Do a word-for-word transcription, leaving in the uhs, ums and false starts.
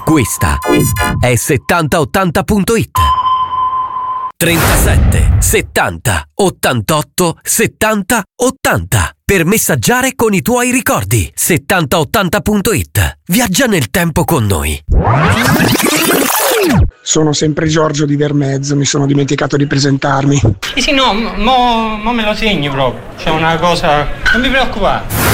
Questa è settanta ottanta punto it. trentasette settanta ottantotto settanta ottanta per messaggiare con i tuoi ricordi. settanta ottanta punto it. Viaggia nel tempo con noi. Sono sempre Giorgio di Vermezzo, mi sono dimenticato di presentarmi. Sì, sì, no, mo, mo me lo segni proprio. C'è una cosa. Non vi preoccupate.